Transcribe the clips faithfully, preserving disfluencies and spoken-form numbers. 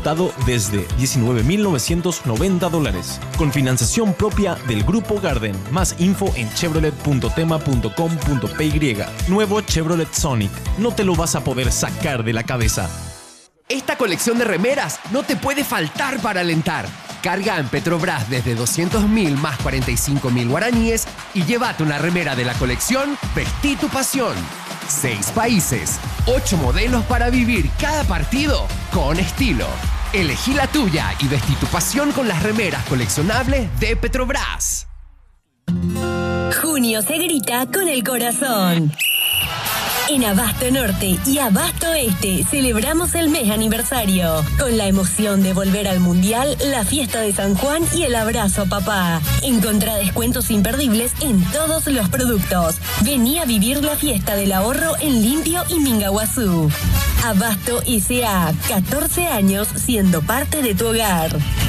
montado desde diecinueve mil novecientos noventa dólares. Con financiación propia del Grupo Garden. Más info en chevrolet punto tema punto com punto p y. Nuevo Chevrolet Sonic. No te lo vas a poder sacar de la cabeza. Esta colección de remeras no te puede faltar para alentar. Carga en Petrobras desde doscientos mil más cuarenta y cinco mil guaraníes y llévate una remera de la colección Vestí tu pasión. Seis países, ocho modelos para vivir cada partido con estilo. Elegí la tuya y vestí tu pasión con las remeras coleccionables de Petrobras. Junio se grita con el corazón. En Abasto Norte y Abasto Este celebramos el mes aniversario con la emoción de volver al Mundial, la fiesta de San Juan y el abrazo a papá. Encontrá descuentos imperdibles en todos los productos. Vení a vivir la fiesta del ahorro en Limpio y Mingaguazú. Abasto S A, catorce años siendo parte de tu hogar.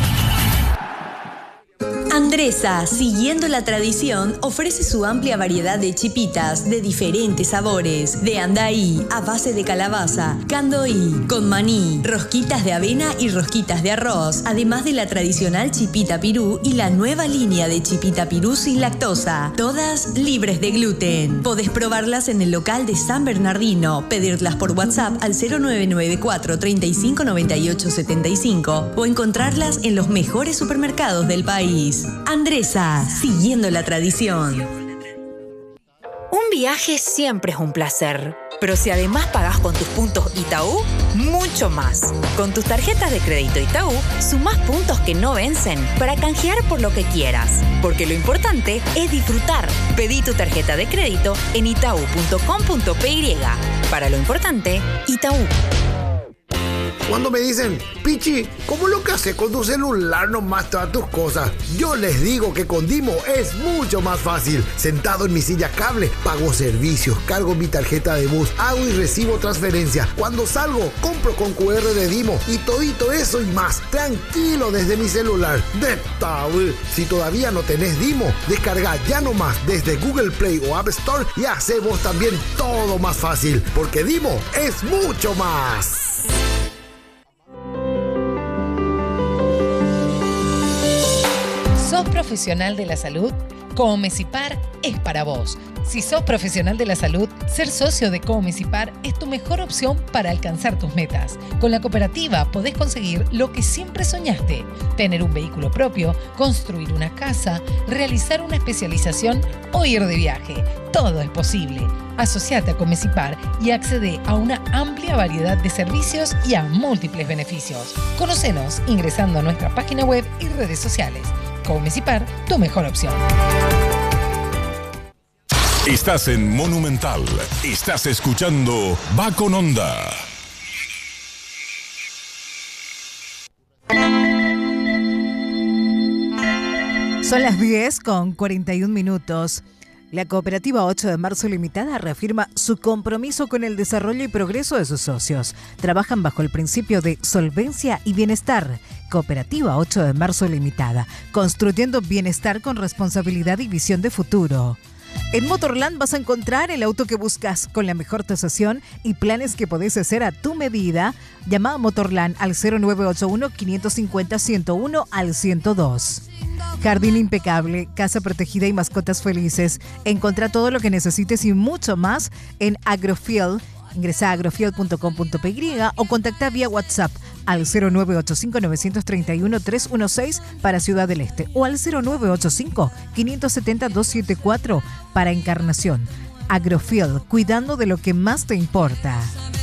Andresa, siguiendo la tradición, ofrece su amplia variedad de chipitas de diferentes sabores, de andaí, a base de calabaza, candoí, con maní, rosquitas de avena y rosquitas de arroz, además de la tradicional chipita pirú y la nueva línea de chipita pirú sin lactosa, todas libres de gluten. Podés probarlas en el local de San Bernardino, pedirlas por WhatsApp al cero nueve nueve cuatro, treinta y cinco, noventa y ocho, setenta y cinco o encontrarlas en los mejores supermercados del país. Andresa, siguiendo la tradición. Un viaje siempre es un placer, pero si además pagás con tus puntos Itaú, mucho más. Con tus tarjetas de crédito Itaú, sumás puntos que no vencen para canjear por lo que quieras. Porque lo importante es disfrutar. Pedí tu tarjeta de crédito en itaú punto com punto p y. Para lo importante, Itaú. Cuando me dicen, Pichi, ¿cómo lo que haces con tu celular nomás todas tus cosas? Yo les digo que con Dimo es mucho más fácil. Sentado en mi silla cable, pago servicios, cargo mi tarjeta de bus, hago y recibo transferencia. Cuando salgo, compro con cu erre de Dimo y todito eso y más. Tranquilo desde mi celular. De tabú. Si todavía no tenés Dimo, descarga ya nomás desde Google Play o App Store y hace vos también todo más fácil. Porque Dimo es mucho más. ¿Sos profesional de la salud? Comecipar es para vos. Si sos profesional de la salud, ser socio de Comecipar es tu mejor opción para alcanzar tus metas. Con la cooperativa podés conseguir lo que siempre soñaste: tener un vehículo propio, construir una casa, realizar una especialización o ir de viaje. Todo es posible. Asociate a Comecipar y accede a una amplia variedad de servicios y a múltiples beneficios. Conocenos ingresando a nuestra página web y redes sociales. Comecipar, tu mejor opción. Estás en Monumental. Estás escuchando Va con Onda. Son las diez con cuarenta y un minutos. La Cooperativa ocho de marzo Limitada reafirma su compromiso con el desarrollo y progreso de sus socios. Trabajan bajo el principio de solvencia y bienestar. Cooperativa ocho de marzo Limitada, construyendo bienestar con responsabilidad y visión de futuro. En Motorland vas a encontrar el auto que buscas con la mejor tasación y planes que podés hacer a tu medida. Llama a Motorland al cero nueve ocho uno, cinco cinco cero, uno cero uno al ciento dos. Jardín impecable, casa protegida y mascotas felices. Encontrá todo lo que necesites y mucho más en Agrofield. Ingresa a agrofield punto com punto p y o contacta vía WhatsApp al cero nueve ocho cinco, nueve tres uno, tres uno seis para Ciudad del Este o al cero nueve ocho cinco, cinco siete cero, dos siete cuatro para Encarnación. Agrofield, cuidando de lo que más te importa.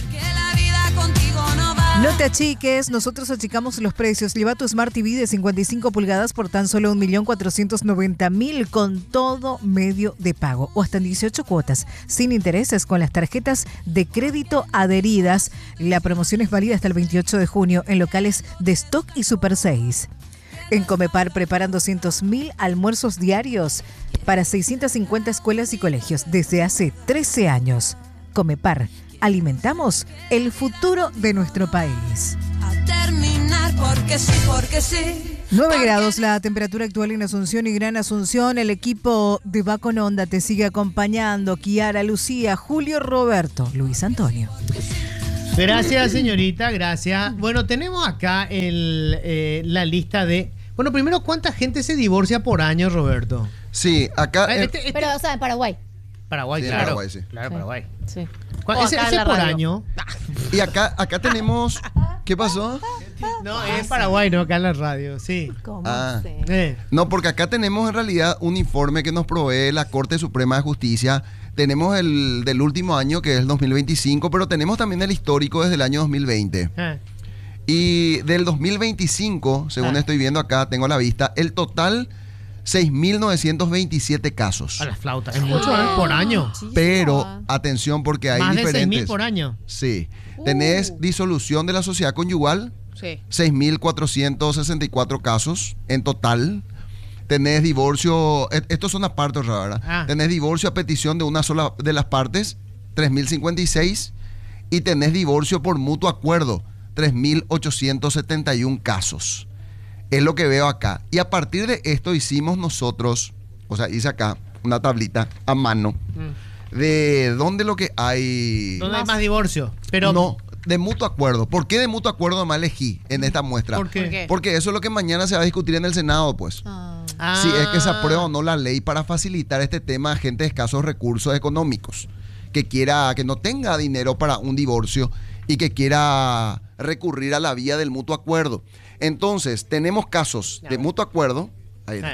No te achiques, nosotros achicamos los precios. Lleva tu Smart T V de cincuenta y cinco pulgadas por tan solo un millón cuatrocientos noventa mil con todo medio de pago o hasta en dieciocho cuotas sin intereses con las tarjetas de crédito adheridas. La promoción es válida hasta el veintiocho de junio en locales de Stock y Super seis. En Comepar preparan doscientos mil almuerzos diarios para seiscientas cincuenta escuelas y colegios desde hace trece años. Comepar. Alimentamos el futuro de nuestro país. A terminar porque sí, porque sí. nueve grados la temperatura actual en Asunción y Gran Asunción. El equipo de Va con Onda te sigue acompañando. Kiara, Lucía, Julio, Roberto, Luis Antonio. Gracias, señorita, gracias. Bueno, tenemos acá el, eh, la lista de... Bueno, primero, ¿cuánta gente se divorcia por año, Roberto? Sí, acá... Eh, este- este- Pero, o sea, en Paraguay. Paraguay, Sí, en claro. Paraguay, sí. Claro, Paraguay. Sí. ¿Cuál- O ese acá en ese la por radio. año? Y acá, acá tenemos... ¿Qué pasó? No, es Paraguay, no, acá en la radio, sí. ¿Cómo Ah. sé? Eh, No, porque acá tenemos en realidad un informe que nos provee la Corte Suprema de Justicia. Tenemos el del último año, que es el dos mil veinticinco, pero tenemos también el histórico desde el año dos mil veinte. eh. Y del dos mil veinticinco, según Ah. estoy viendo acá, tengo a la vista, el total, seis mil novecientos veintisiete casos. A la flauta. Es mucho, ¿eh? Por año. Pero, atención, porque hay Más de seis diferentes. mil por año. Sí. Tenés disolución de la sociedad conyugal, Sí. seis mil cuatrocientos sesenta y cuatro casos en total. Tenés divorcio, e- estos son apartes, ¿verdad? Ah. Tenés divorcio a petición de una sola de las partes, tres mil cincuenta y seis. Y tenés divorcio por mutuo acuerdo, tres mil ochocientos setenta y uno casos. Es lo que veo acá. Y a partir de esto hicimos nosotros, o sea, hice acá una tablita a mano de dónde lo que hay... ¿Dónde hay más divorcio? Pero no, de mutuo acuerdo. ¿Por qué de mutuo acuerdo nomás elegí en esta muestra? ¿Por qué? ¿Por qué? Porque eso es lo que mañana se va a discutir en el Senado, pues. Ah. Si es que se aprueba o no la ley para facilitar este tema a gente de escasos recursos económicos, que quiera, que no tenga dinero para un divorcio y que quiera recurrir a la vía del mutuo acuerdo. Entonces, tenemos casos de mutuo acuerdo. Ahí está. Eh.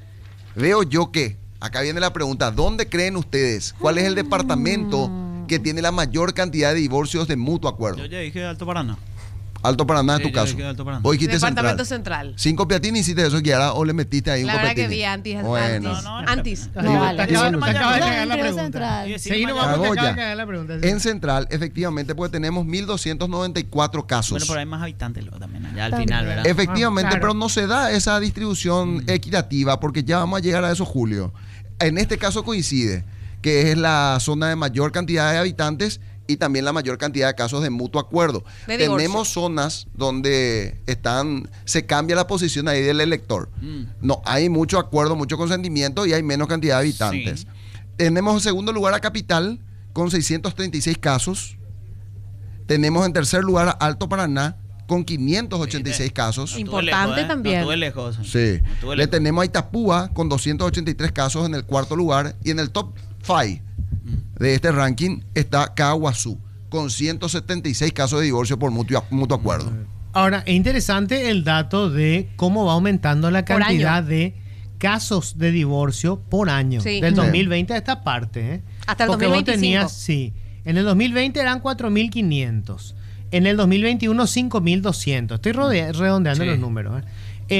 Veo yo que, acá viene la pregunta, ¿dónde creen ustedes? ¿Cuál es el departamento que tiene la mayor cantidad de divorcios de mutuo acuerdo? Yo ya dije Alto Paraná. Alto Paraná, en Sí, tu yo caso. dije Alto Paraná. Vos dijiste Departamento central. Central. ¿Cinco Piatini hiciste eso, Kiara, o le metiste ahí un La verdad que copetín? vi antes. Bueno. Antes. No, no, Antes. No, No, vale. te acaba, Sí, te acaba de no, cagar la Río pregunta. Central. Sí, sí, Seguí nomás mañana. porque te acaba de Cagoya. cagar la pregunta. sí. En central, efectivamente, porque tenemos mil doscientos noventa y cuatro casos. Bueno, pero hay más habitantes luego también, allá al También. final, ¿verdad? Efectivamente, Ah, claro. pero no se da esa distribución equitativa porque ya vamos a llegar a eso, Julio. En este caso coincide que es la zona de mayor cantidad de habitantes y también la mayor cantidad de casos de mutuo acuerdo. De divorcio. Tenemos zonas donde están se cambia la posición ahí del elector. Mm. No, hay mucho acuerdo, mucho consentimiento y hay menos cantidad de habitantes. Sí. Tenemos en segundo lugar a Capital con seiscientos treinta y seis casos. Tenemos en tercer lugar a Alto Paraná con quinientos ochenta y seis casos. No estuve Importante lejos, ¿eh? también. No estuve lejos. Sí. No estuve Le lejos. tenemos a Itapúa con doscientos ochenta y tres casos en el cuarto lugar. Y en el top cinco de este ranking está Caguazú con ciento setenta y seis casos de divorcio por mutuo, mutuo acuerdo. Ahora, es interesante el dato de cómo va aumentando la Por cantidad año. de casos de divorcio por año. Sí. Del Sí. dos mil veinte a esta parte. ¿eh? Hasta el Porque dos mil vos veinticinco. tenías, sí. En el dos mil veinte eran cuatro mil quinientos. En el dos mil veintiuno, cinco mil doscientos. Estoy rodea- redondeando Sí. los números. ¿eh?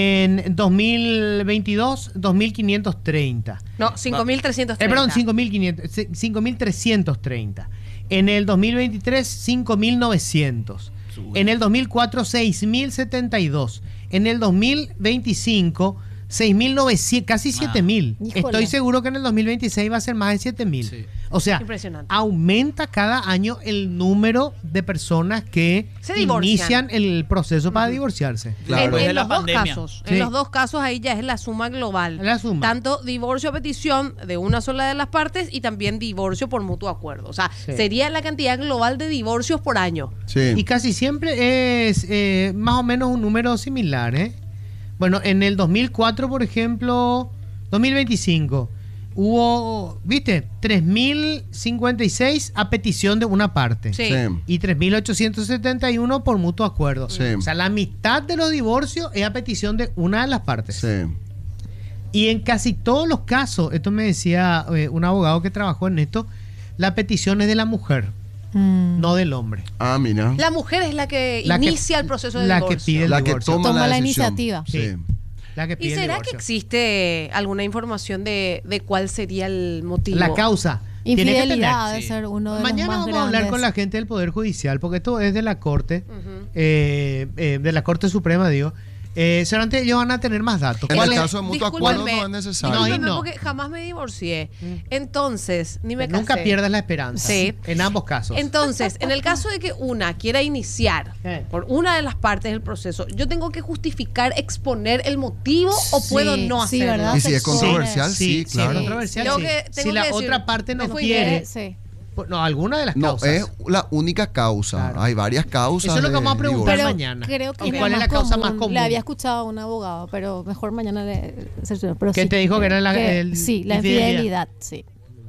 En dos mil veintidós, dos mil quinientos treinta. No, cinco mil trescientos Eh, treinta. perdón, cinco mil quinientos, ci- cinco mil trescientos treinta. En el dos mil veintitrés, cinco mil novecientos. Sube. En el dos mil cuatro, seis mil setenta y dos. En el dos mil veinticinco, seis mil novecientos, casi siete mil. Híjole. Estoy seguro que en el dos mil veintiséis va a ser más de siete mil. Sí. O sea, Impresionante. aumenta cada año el número de personas que Se divorcian. inician el proceso para divorciarse. Claro. En, Después en de la los dos pandemia. casos, Sí. en los dos casos ahí ya es la suma global. La suma. Tanto divorcio a petición de una sola de las partes y también divorcio por mutuo acuerdo. O sea, Sí. sería la cantidad global de divorcios por año. Sí. Y casi siempre es eh, más o menos un número similar, ¿eh? Bueno, en el dos mil cuatro, por ejemplo, dos mil veinticinco, hubo, ¿viste? tres mil cincuenta y seis a petición de una parte. Sí. Sí. Y tres mil ochocientos setenta y uno por mutuo acuerdo. Sí. O sea, la mitad de los divorcios es a petición de una de las partes. Sí. Y en casi todos los casos, esto me decía eh, un abogado que trabajó en esto, la petición es de la mujer, Mm. no del hombre. Ah, mira. La mujer es la que La que- inicia el proceso de la que divorcio. pide el La que divorcio. toma, Toma la, la decisión. iniciativa. Sí. La que ¿Y pide el será que divorcio. existe alguna información de, de cuál sería el motivo? La causa. Tiene que tener. Infidelidad debe ser uno de Mañana los más vamos a hablar grandes. con la gente del Poder Judicial, porque esto es de la Corte, Ujú. eh, eh, de la Corte Suprema, digo. Eh, seguramente ellos van a tener más datos. En ¿Cuál el es? caso de mutuo Discúlpenme. acuerdo no es necesario. No, ahí Discúlpeme, no. porque jamás me divorcié. Entonces, ni me casé. Nunca pierdas la esperanza. Sí. En ambos casos. Entonces, en el caso de que una quiera iniciar Eh. por una de las partes del proceso, ¿yo tengo que justificar, exponer el motivo o Sí, puedo no sí, hacerlo? ¿verdad? Y si es Se expone. controversial, sí, sí, claro. es controversial. Tengo sí. que- tengo si la que decir, otra parte no me fui quiere, Sí. No, alguna de las No, causas. es la única causa. Claro. Hay varias causas. Eso es lo que de vamos a preguntar divorcio. mañana. Creo que ¿Y es cuál es la más causa más común? Le había escuchado a un abogado, pero mejor mañana le cercioro. Pero ¿Qué sí, te dijo que era la- que- el- Sí, la infidelidad? infidelidad, sí.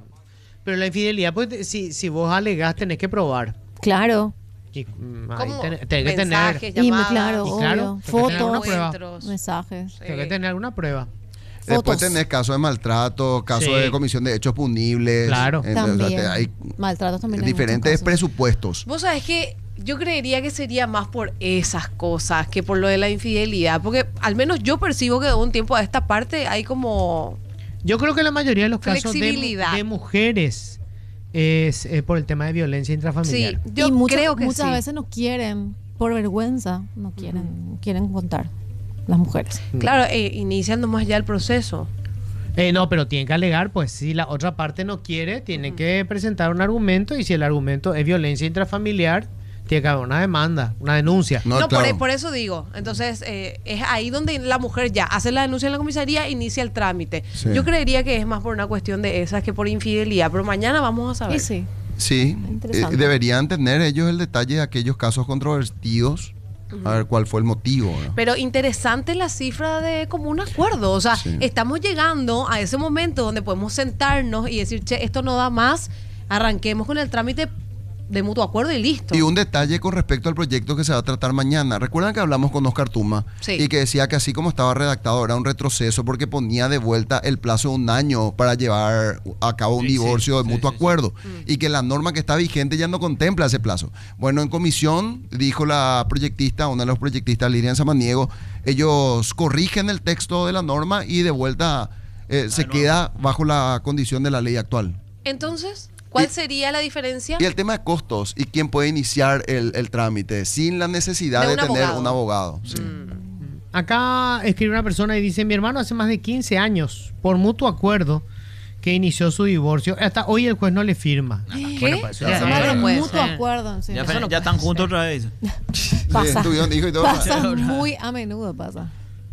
Pero la infidelidad, pues te- si, si vos alegás, tenés que probar. Claro. Y, mm, ahí ¿Cómo? tenés, tenés que tener. Mensajes, Y me- llamadas. claro, Y claro, obvio. tenés que tener Fotos, una prueba. encuentros. mensajes. Tenés que tener alguna prueba. Después Fotos. tenés casos de maltrato, casos Sí. de comisión de hechos punibles. Claro. Entonces, o sea, También. te- hay Maltratos también. hay diferentes muchos casos. presupuestos. Vos sabés que yo creería que sería más por esas cosas que por lo de la infidelidad, porque al menos yo percibo que de un tiempo a esta parte hay como... Yo creo que la mayoría de los casos de, Flexibilidad. de mujeres es eh, por el tema de violencia intrafamiliar. Sí, yo y muchas- creo que muchas sí. veces no quieren, por vergüenza, no quieren, no quieren contar las mujeres. Claro, eh, inician nomás ya el proceso. Eh, no, pero tienen que alegar, pues si la otra parte no quiere, tiene que presentar un argumento y si el argumento es violencia intrafamiliar, tiene que haber una demanda, una denuncia. No, por, por eso digo. Entonces, eh, es ahí donde la mujer ya hace la denuncia en la comisaría, inicia el trámite. Sí. Yo creería que es más por una cuestión de esas que por infidelidad, pero mañana vamos a saber. Y sí. Sí, Interesante. eh, deberían tener ellos el detalle de aquellos casos controvertidos, a ver cuál fue el motivo. ¿no? Pero interesante la cifra de común acuerdo. O sea, Sí. estamos llegando a ese momento donde podemos sentarnos y decir, che, esto no da más, arranquemos con el trámite de mutuo acuerdo y listo. Y un detalle con respecto al proyecto que se va a tratar mañana. ¿Recuerdan que hablamos con Oscar Tuma? Sí. Y que decía que así como estaba redactado era un retroceso porque ponía de vuelta el plazo de un año para llevar a cabo un Sí, divorcio sí, de mutuo sí, sí, acuerdo. Y que la norma que está vigente ya no contempla ese plazo. Bueno, en comisión, dijo la proyectista, una de los proyectistas, Lilian Samaniego, ellos corrigen el texto de la norma y de vuelta eh, se queda bajo la condición de la ley actual. Entonces, ¿cuál Y- sería la diferencia? Y el tema de costos y quién puede iniciar el, el trámite sin la necesidad De de, un tener abogado. un abogado. Sí. Acá escribe una persona y dice, mi hermano hace más de quince años, por mutuo acuerdo, que inició su divorcio. Hasta hoy el juez no le firma. ¿Qué? Bueno, pues, Ya, eso Más no de puede mutuo ser. acuerdo. sí. Ya, Eso no ya están juntos otra vez. pasa. tuvieron hijos y todo. Pasa muy a menudo, pasa.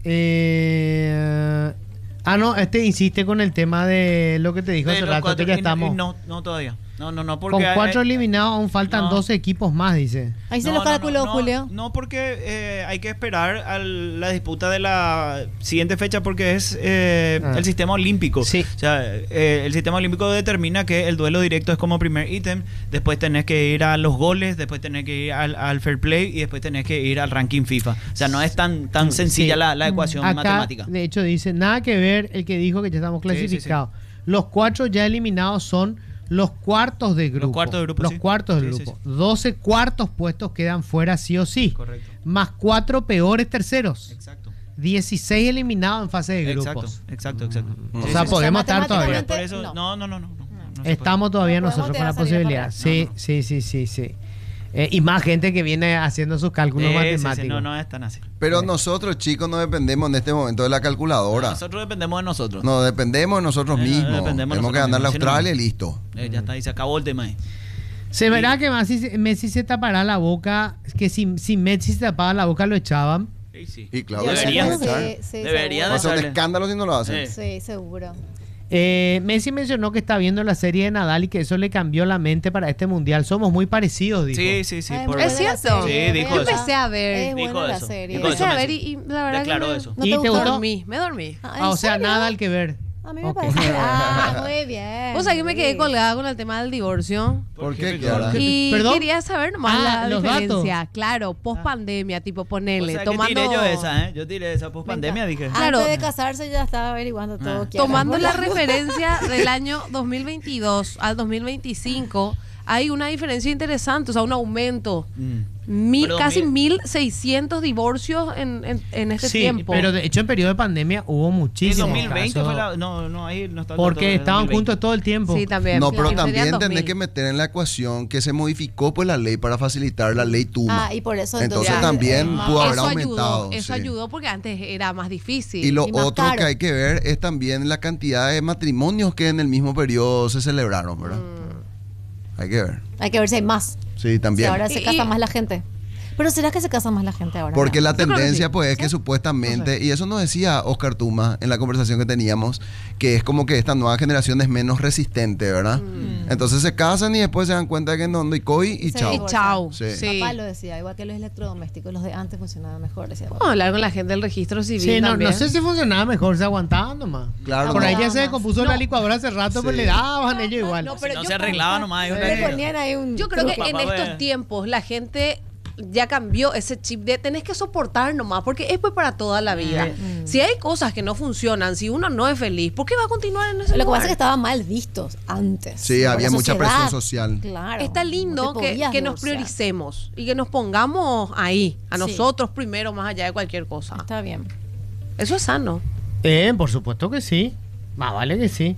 Eh, ah, no, este insiste con el tema de lo que te dijo De hace los rato, cuatro- que ya y- y estamos. No, no todavía. No, no, no, porque Con hay- cuatro hay- eliminados aún faltan no. doce equipos más, dice. Ahí se No, lo no, calculó, no, no, Julio. No, porque eh, hay que esperar a la disputa de la siguiente fecha porque es eh, Ah. el sistema olímpico. Sí. O sea, eh, el sistema olímpico determina que el duelo directo es como primer ítem, después tenés que ir a los goles, después tenés que ir al, al fair play y después tenés que ir al ranking FIFA. O sea, no es tan, tan sencilla Sí. la, la ecuación Acá, matemática. de hecho, dice, nada que ver el que dijo que ya estamos Sí, sí, sí. clasificados. Los cuatro ya eliminados son los cuartos de grupo. cuartos de grupo, Los sí. cuartos de Sí, sí, grupo. doce cuartos puestos quedan fuera sí o sí. Correcto. Más cuatro peores terceros. Exacto. dieciséis eliminados en fase de Exacto, grupos. exacto, exacto. O Sí, sea, sí, sí. podemos estar todavía. Por eso, no. no, no, no, no. no, no se puede. Estamos todavía No podemos nosotros con la tirar salida posibilidad. para Sí, sí, sí, sí, sí. Eh, y más gente que viene haciendo sus cálculos Sí, sí, sí, matemáticos. no, no es tan así. Pero nosotros, chicos, no dependemos en este momento de la calculadora. Nosotros dependemos de nosotros. No, dependemos de nosotros Eh, no, mismos. dependemos de Tenemos nosotros que ganar la mismos, si no, Australia y no. listo. Eh, ya está, ahí se acabó el tema ahí. ¿Se verá que Messi, Messi se tapará la boca? Que si, si Messi se tapaba la boca lo echaban. Sí, sí. Y claro, Yo Debería creo de que echar. sí, Debería Va a ser un echarle. escándalo si no lo hacen. Sí. Sí, seguro. Eh, Messi mencionó que está viendo la serie de Nadal y que eso le cambió la mente para este mundial. Somos muy parecidos, dijo. Sí, sí, sí. Ay, por- muy ¿Es buena la cierto? serie, Sí, dijo véanla. eso. Empecé a ver. Es Dijo buena la eso. serie. Dijo Empecé eso, a ver y, Messi. y la verdad Declaró que me, eso. ¿No ¿Y te te gustó? gustó? dormí, me dormí. Ah, Ah, ¿en o sea, serio? nada al que ver. A mí me Ok. parece. Ah, muy bien. Vos sabés que me quedé Sí. colgada con el tema del divorcio. ¿Por qué, qué, Kiara? Kiara? Y ¿Perdón? quería saber nomás Ah, la los diferencia. datos. Claro, post pandemia, tipo O ponerle, sea, que tomando, tiré yo esa, ¿eh? Yo tiré esa post pandemia, dije. Claro. Antes de casarse ya estaba averiguando todo. Ah. Kiara, tomando por la la- referencia del año dos mil veintidós al dos mil veinticinco, hay una diferencia interesante, o sea, un aumento. Mm. Mil, Pero casi dos mil- mil seiscientos divorcios en, en, en este Sí, tiempo. pero de hecho en periodo de pandemia hubo En muchísimos dos mil veinte casos. fue la. No, no, ahí no está. el Porque dato de estaban dos mil veinte. juntos todo el tiempo. Sí, también. No, pero Serían también dos tenés mil. que meter en la ecuación que se modificó pues la ley para facilitar la ley Tuma. Ah, y por eso Entonces entonces, también eh, pudo haber eso aumentado. ayudó, eso sí. ayudó porque antes era más difícil. Y lo y más otro caro. que hay que ver es también la cantidad de matrimonios que en el mismo periodo se celebraron, ¿verdad? Mm. Hay que ver. Hay que ver si hay más. Sí, Si también. ahora se Y- casa y- más la gente. Pero ¿será que se casa más la gente ahora? Porque la Yo creo que tendencia, sí. pues, es que supuestamente, y eso nos decía Oscar Tuma en la conversación que teníamos, que es como que esta nueva generación es menos resistente, ¿verdad? Mm. Entonces se casan y después se dan cuenta de que no, no hay coi y Se chao. divorcian. chao. Sí. Sí. Papá lo decía, igual que los electrodomésticos, los de antes funcionaban mejor. Decía, Vamos a hablar con la gente del registro civil Sí, no, también. no sé si funcionaba mejor, se aguantaban nomás. Claro, Por no. ahí ya se Nada descompuso más. la No. licuadora hace rato, pero Sí. le daban ellos igual. No, pero no yo se arreglaba nomás. hay una Le idea. ponían ahí un Yo creo que truco. en Papá, estos ve. tiempos la gente ya cambió ese chip de tenés que soportar nomás, porque es pues para toda la vida. Mm. Si hay cosas que no funcionan, si uno no es feliz, ¿por qué va a continuar en ese Lo que lugar? pasa es que estaban mal vistos antes. Sí, por había la mucha sociedad. presión social. Claro. Está lindo no te que, podías que nos divorciar. prioricemos y que nos pongamos ahí, a Sí. nosotros primero, más allá de cualquier cosa. Está bien. Eso es sano. Eh, por supuesto que sí. Más vale que sí.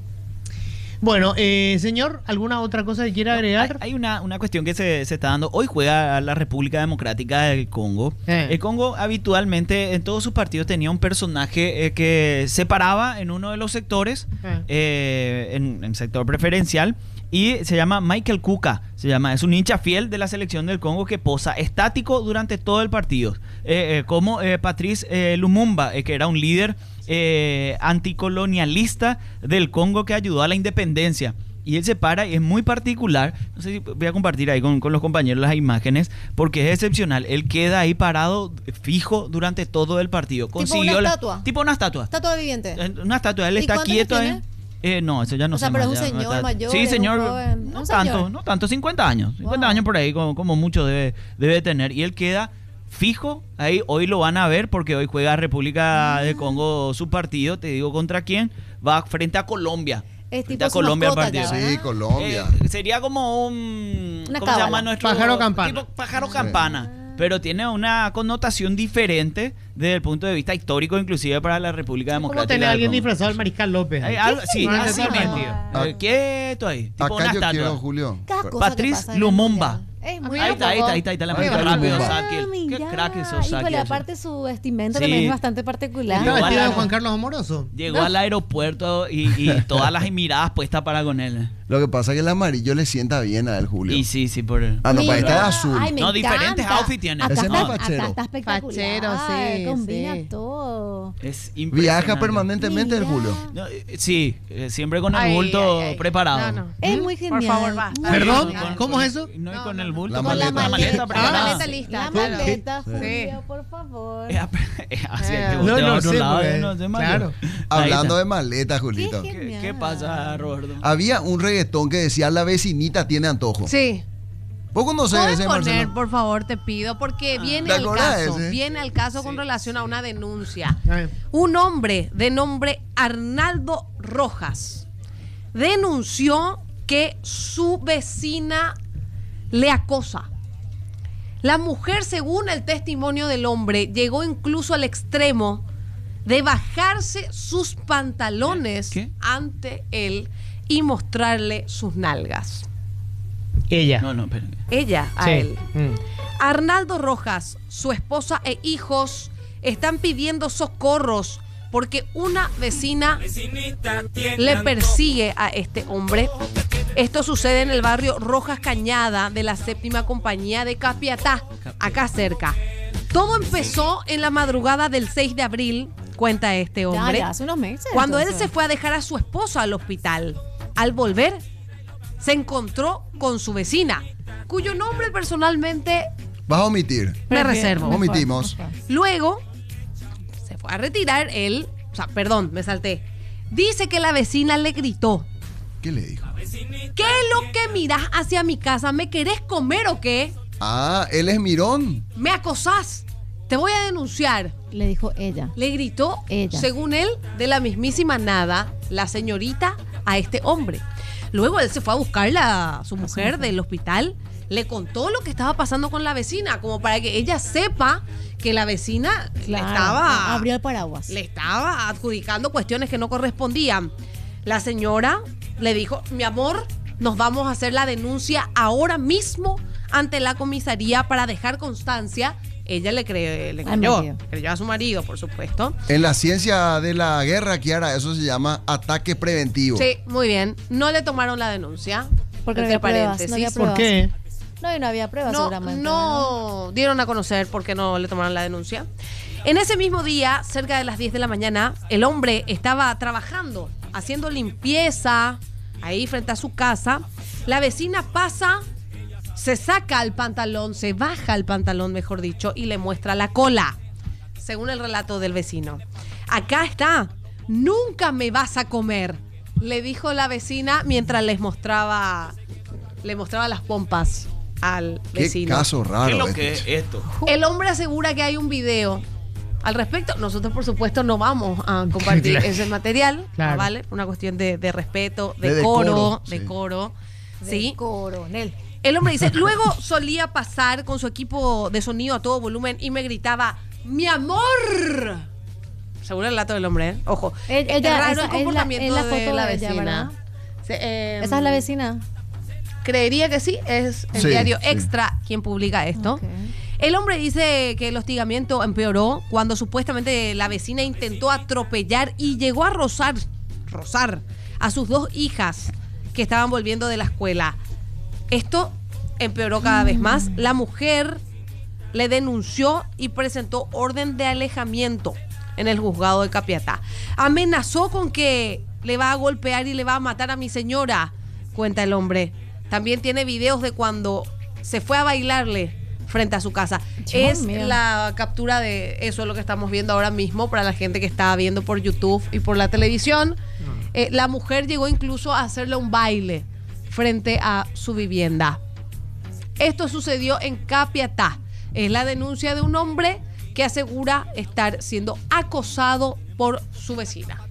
Bueno, eh, señor, ¿alguna otra cosa que quiera agregar? Hay, hay una, una cuestión que se, se está dando. Hoy juega la República Democrática del Congo. Eh. El Congo habitualmente en todos sus partidos tenía un personaje eh, que se paraba en uno de los sectores, Eh. eh, en, en sector preferencial, y se llama Michael Kuka. Se llama, es un hincha fiel de la selección del Congo que posa estático durante todo el partido. Eh, eh, como eh, Patrice eh, Lumumba, eh, que era un líder eh, anticolonialista del Congo que ayudó a la independencia. Y él se para y es muy particular. No sé si voy a compartir ahí con, con los compañeros las imágenes, porque es excepcional. Él queda ahí parado fijo durante todo el partido. Consiguió una la- estatua. Tipo una estatua. Estatua viviente. Eh, Una estatua. Él ¿Y está cuántos años quieto ahí. tiene? Eh, no, eso ya no O sea, sé pero más, es un ya no señor está- mayor, Sí, es un señor. joven, No un tanto, señor. no tanto, cincuenta años. cincuenta Wow. años por ahí, como, como mucho debe, debe tener. Y él queda fijo ahí. Hoy lo van a ver porque hoy juega República de Congo su partido. Te digo contra quién. Va frente a Colombia. Es Frente tipo a su Colombia el mascota partido. ya, ¿verdad? Sí, Colombia. Eh, sería como un... Una ¿Cómo se llama cábala. nuestro? Pájaro campana. Tipo pájaro campana. Pero tiene una connotación diferente desde el punto de vista histórico, inclusive para la República ¿Cómo Democrática. tener a del alguien Congo. disfrazado del Mariscal López? Hay algo- sí, No, así no, no, mismo. no. Eh, quieto ahí. Tipo Acá una yo estatua. quiero, Julio. Cada cosa que Patrice pasa en el Lumumba. mundial. Es muy Ahí está, ahí está, ahí está, ahí está la marca Lumumba. rápido, Ah, Sakiel. Qué mira. crack esos Híjole, Sakiel. aparte su vestimenta Sí. también es bastante particular. ¿Está Igual vestido de la- Juan Carlos Amoroso? Llegó al aeropuerto y, y todas las miradas puestas para con él. Lo que pasa es que el amarillo le sienta bien a él, Julio. Y sí, sí, por él. Ah, no, Mira, para esta es azul. ay, me No, diferentes encanta. outfits tiene. Acá Ese no está, es fachero. acá está espectacular. Fachero, sí, Combina sí. todo. Es Viaja impresionante. permanentemente el Mira. Julio. No, eh, sí, eh, siempre con el Ay, bulto ay, ay. preparado. No, no. Es muy genial. Por favor, basta. Muy ¿Perdón? genial. ¿Cómo es eso? No, y con el bulto. La Con la maleta. maleta. preparada. La maleta lista, La claro. maleta, Sí. Julio, por favor. Eh, eh, así es que No, vos te no vas a otro sé, lado, pues, yo no sé, Mario. claro. Ahí Hablando está. de maleta, Julito. Qué ¿Qué, genial. qué pasa, Roberto? Había un reggaetón que decía la vecinita tiene antojo. Sí. ¿Vos conocés ¿Puedes ese, poner, Marcelo? por favor, te pido? Porque viene ¿Te al acordás caso. ese? Viene al caso con relación a una denuncia. A ver. Un hombre de nombre Arnaldo Rojas denunció que su vecina le acosa. La mujer, según el testimonio del hombre, llegó incluso al extremo de bajarse sus pantalones ¿Qué? ante él y mostrarle sus nalgas. Ella. No, no, pero... Ella a Sí. él. Mm. Arnaldo Rojas, su esposa e hijos están pidiendo socorros porque una vecina le persigue a este hombre. Esto sucede en el barrio Rojas Cañada de la séptima compañía de Capiatá, acá cerca. Todo empezó en la madrugada del seis de abril, cuenta este Ya, hombre, ya, hace unos meses. cuando él entonces. se fue a dejar a su esposa al hospital. Al volver, se encontró con su vecina, cuyo nombre personalmente Vas a omitir. me reservo. Omitimos. Luego, se fue a retirar él, o sea, perdón, me salté. Dice que la vecina le gritó: ¿Qué le dijo? ¿qué es lo que miras hacia mi casa? ¿Me querés comer o qué? Ah, él es Mirón. ¿Me acosás? Te voy a denunciar. Le dijo ella. Le gritó, Ella. según él, de la mismísima nada, la señorita a este hombre. Luego él se fue a buscarla a su mujer del hospital, le contó lo que estaba pasando con la vecina, como para que ella sepa que la vecina le Claro, estaba, abrió el paraguas. le estaba adjudicando cuestiones que no correspondían. La señora le dijo: mi amor, nos vamos a hacer la denuncia ahora mismo ante la comisaría para dejar constancia. Ella le, cree, le Al creyó, marido. creyó a su marido, por supuesto. En la ciencia de la guerra, Kiara, eso se llama ataque preventivo. Sí, muy bien. No le tomaron la denuncia. Porque no Entre había pruebas, no había paréntesis. ¿Por qué? No, y no había pruebas no, seguramente. no dieron a conocer porque no le tomaron la denuncia. En ese mismo día, cerca de las diez de la mañana, el hombre estaba trabajando, haciendo limpieza ahí frente a su casa. La vecina pasa, se saca el pantalón, se baja el pantalón, mejor dicho, y le muestra la cola, según el relato del vecino. Acá está, nunca me vas a comer, le dijo la vecina mientras les mostraba, le mostraba las pompas al vecino. Qué caso raro. ¿Qué es lo este. que es esto? El hombre asegura que hay un video al respecto. Nosotros, por supuesto, no vamos a compartir Claro. ese material, Claro. ¿vale? Una cuestión de, de respeto, De decoro, decoro, sí. decoro, ¿sí? De coronel. El hombre dice, luego solía pasar con su equipo de sonido a todo volumen y me gritaba, ¡mi amor! Según el relato del hombre, ¿eh? Ojo. Ella- Es ella- raro esa- el es la- comportamiento es la de foto la de ella, vecina. ¿verdad? Se- eh, ¿Esa es la vecina? Creería que sí, es el Sí, diario sí. Extra quien publica esto. Ok. El hombre dice que el hostigamiento empeoró cuando supuestamente la vecina intentó atropellar y llegó a rozar, rozar a sus dos hijas que estaban volviendo de la escuela. Esto empeoró cada vez más. La mujer le denunció y presentó orden de alejamiento en el juzgado de Capiatá. Amenazó con que le va a golpear y le va a matar a mi señora, cuenta el hombre. También tiene videos de cuando se fue a bailarle frente a su casa. Dios es mío. la captura de eso, es lo que estamos viendo ahora mismo para la gente que está viendo por YouTube y por la televisión. Eh, la mujer llegó incluso a hacerle un baile frente a su vivienda. Esto sucedió en Capiatá. Es la denuncia de un hombre que asegura estar siendo acosado por su vecina.